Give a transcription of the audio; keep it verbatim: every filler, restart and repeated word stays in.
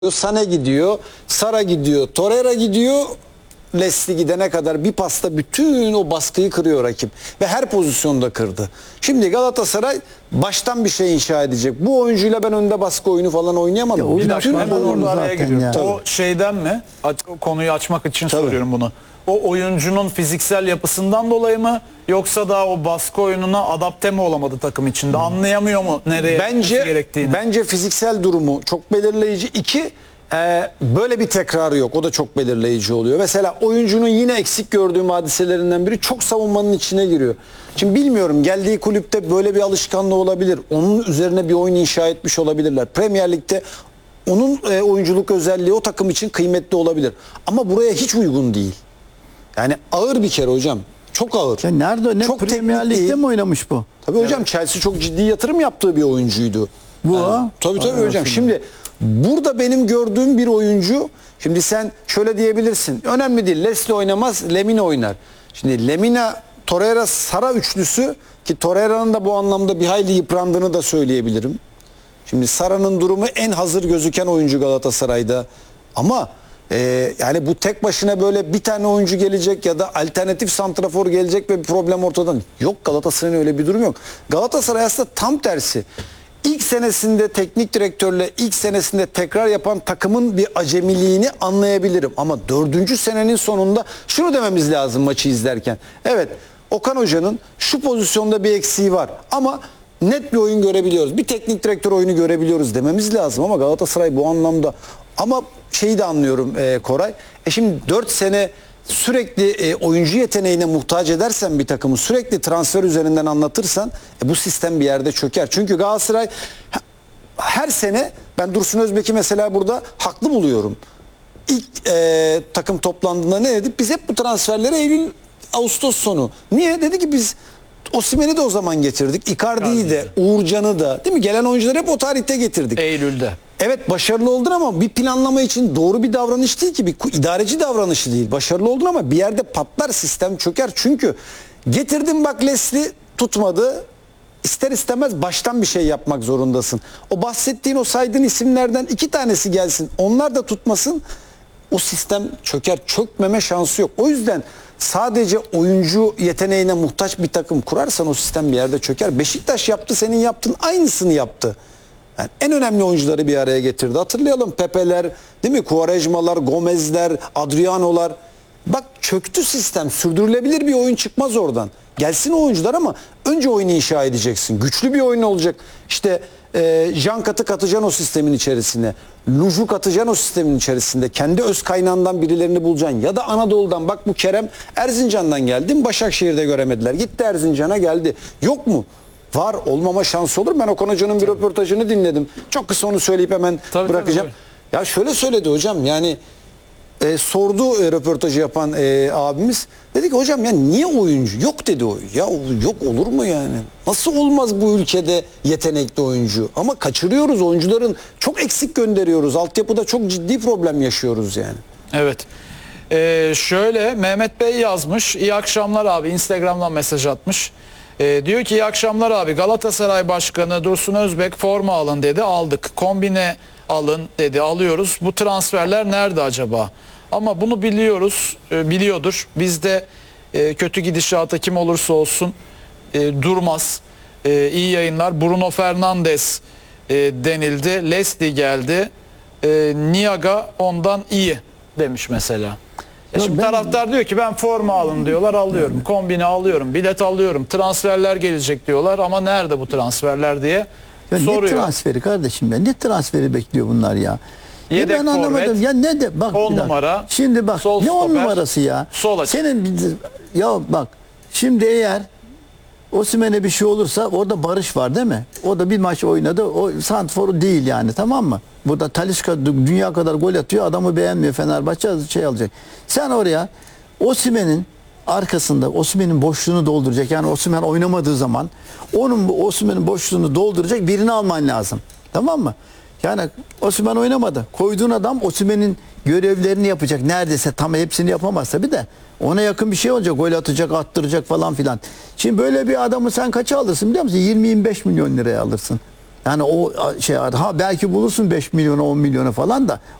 Sané gidiyor, Sara gidiyor, Torreira gidiyor. Leslie gidene kadar bir pasta bütün o baskıyı kırıyor rakip. Ve her pozisyonda kırdı. Şimdi Galatasaray baştan bir şey inşa edecek. Bu oyuncuyla ben önde baskı oyunu falan oynayamam. Ya, Bir dakika hemen orada araya zaten giriyorum. ya. O şeyden mi? Aç- Konuyu açmak için Tabii. soruyorum bunu. O oyuncunun fiziksel yapısından dolayı mı yoksa da o baskı oyununa adapte mi olamadı takım içinde? Anlayamıyor mu nereye gitmesi Bence gerektiğini? bence fiziksel durumu çok belirleyici. İki, e, böyle bir tekrarı yok. O da çok belirleyici oluyor. Mesela oyuncunun yine eksik gördüğüm hadiselerinden biri çok savunmanın içine giriyor. Şimdi bilmiyorum, geldiği kulüpte böyle bir alışkanlığı olabilir. Onun üzerine bir oyun inşa etmiş olabilirler. Premier Lig'de onun e, oyunculuk özelliği o takım için kıymetli olabilir. Ama buraya hiç uygun değil. Yani ağır bir kere hocam. Çok ağır. Ya nerede ne Çok Premier teknik Lig'de değil. mi oynamış bu? Tabii hocam, Chelsea çok ciddi yatırım yaptığı bir oyuncuydu. Bu Yani, ha? tabii tabii Ay, hocam. aslında. Şimdi burada benim gördüğüm bir oyuncu, şimdi sen şöyle diyebilirsin. Önemli değil. Leslie oynamaz, Lemina oynar. Şimdi Lemina, Torreira, Sara üçlüsü, ki Torreira'nın da bu anlamda bir hayli yıprandığını da söyleyebilirim. Şimdi Sara'nın durumu en hazır gözüken oyuncu Galatasaray'da. Ama e, yani bu tek başına böyle bir tane oyuncu gelecek ya da alternatif santrafor gelecek ve bir problem ortadan. Yok, Galatasaray'ın öyle bir durum yok. Galatasaray aslında tam tersi. İlk senesinde teknik direktörle ilk senesinde tekrar yapan takımın bir acemiliğini anlayabilirim. Ama dördüncü senenin sonunda şunu dememiz lazım maçı izlerken. Evet, Okan Hoca'nın şu pozisyonda bir eksiği var ama net bir oyun görebiliyoruz. Bir teknik direktör oyunu görebiliyoruz dememiz lazım ama Galatasaray bu anlamda, ama şeyi de anlıyorum e, Koray. E şimdi dört sene sürekli e, oyuncu yeteneğine muhtaç edersen bir takımı, sürekli transfer üzerinden anlatırsan e, bu sistem bir yerde çöker. Çünkü Galatasaray her sene, ben Dursun Özbek'i mesela burada haklı buluyorum. İlk e, takım toplandığında ne dedik? Biz hep bu transferleri Eylül, Ağustos sonu. Niye? Dedi ki biz Osimhen'i de o zaman getirdik. Icardi'yi de, Uğurcan'ı da, değil mi? Gelen oyuncuları hep o tarihte getirdik. Eylül'de. Evet, başarılı oldun ama bir planlama için doğru bir davranış değil ki, bir idareci davranışı değil. Başarılı oldun ama bir yerde patlar, sistem çöker. Çünkü getirdin bak, Leslie tutmadı. İster istemez baştan bir şey yapmak zorundasın. O bahsettiğin, o saydığın isimlerden iki tanesi gelsin, onlar da tutmasın. O sistem çöker, çökmeme şansı yok. O yüzden sadece oyuncu yeteneğine muhtaç bir takım kurarsan o sistem bir yerde çöker. Beşiktaş yaptı, senin yaptığın aynısını yaptı. Yani en önemli oyuncuları bir araya getirdi. Hatırlayalım, Pepe'ler, değil mi? Quaresma'lar, Gomez'ler, Adriano'lar. Bak, çöktü sistem. Sürdürülebilir bir oyun çıkmaz oradan. Gelsin o oyuncular ama önce oyunu inşa edeceksin. Güçlü bir oyun olacak. İşte e, Jan Kat'ı katacaksın o sistemin içerisine. Luju katacaksın o sistemin içerisinde. Kendi öz kaynağından birilerini bulacaksın. Ya da Anadolu'dan, bak bu Kerem Erzincan'dan geldi. Başakşehir'de göremediler. Gitti Erzincan'a, geldi. Yok mu? Var, olmama şansı olur. Ben Okan Hoca'nın bir röportajını dinledim. Çok kısa onu söyleyip hemen Tabii, bırakacağım. tabii. Ya şöyle söyledi hocam, yani e, sordu e, röportajı yapan e, abimiz. Dedi ki hocam, ya niye oyuncu? Yok dedi o. Ya yok, olur mu yani? Nasıl olmaz bu ülkede yetenekli oyuncu? Ama kaçırıyoruz, oyuncuların çok eksik gönderiyoruz. Altyapıda çok ciddi problem yaşıyoruz yani. Evet. Ee, şöyle Mehmet Bey yazmış. İyi akşamlar abi. Instagram'dan mesaj atmış. Ee, diyor ki iyi akşamlar abi. Galatasaray Başkanı Dursun Özbek forma alın dedi. Aldık. Kombine alın dedi. Alıyoruz. Bu transferler nerede acaba? Ama bunu biliyoruz. E, biliyordur. Bizde e, kötü gidişata kim olursa olsun e, durmaz. E, iyi yayınlar. Bruno Fernandes e, denildi. Leslie geldi. E, Niaga ondan iyi demiş mesela. E Ya şimdi ben- taraftar diyor ki ben forma alın diyorlar, alıyorum. Kombine alıyorum, bilet alıyorum. Transferler gelecek diyorlar ama nerede bu transferler diye Ya ne soruyor. transferi kardeşim ya? Ne transferi bekliyor bunlar ya? Ya Yedek ben anlamadım. forvet, Ya ne de bak on bir dakika. numara, Şimdi bak sol ne on stoper, numarası ya? sol açık. Senin bir- ya bak şimdi eğer Osimhen'e bir şey olursa orada Barış var değil mi? O da bir maç oynadı. O santrforu değil yani, tamam mı? Burada Talisca dünya kadar gol atıyor. Adamı beğenmiyor Fenerbahçe, şey alacak. Sen oraya Osimhen'in arkasında Osimhen'in boşluğunu dolduracak. Yani Osimhen oynamadığı zaman onun Osimhen'in boşluğunu dolduracak birini alman lazım. Tamam mı? Yani Osimhen oynamadı. Koyduğun adam Osimhen'in görevlerini yapacak. Neredeyse tam hepsini yapamaz tabii de. Ona yakın bir şey olacak. Gol atacak, attıracak falan filan. Şimdi böyle bir adamı sen kaça alırsın biliyor musun? yirmi yirmi beş milyon liraya alırsın. Yani o şey ha belki bulursun beş milyona on milyona falan da